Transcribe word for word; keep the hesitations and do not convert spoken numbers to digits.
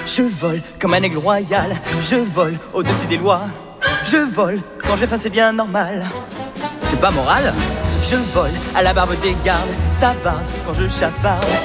Je vole comme un aigle royal, je vole au-dessus des lois. Je vole quand j'ai faim, c'est bien normal. C'est pas moral. Je vole à la barbe des gardes, ça barbe quand je chaparde.